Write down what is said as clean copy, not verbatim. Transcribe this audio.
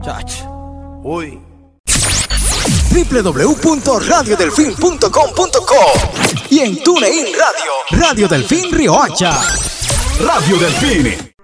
Uy. www.radiodelfin.com.co y en TuneIn Radio, Radio Delfín Riohacha. Radio Delfín.